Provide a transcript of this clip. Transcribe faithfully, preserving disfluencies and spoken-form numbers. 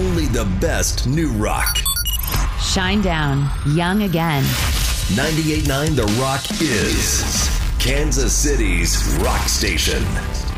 only the best new rock. Shine Down, Young Again. ninety-eight point nine The Rock is Kansas City's rock station.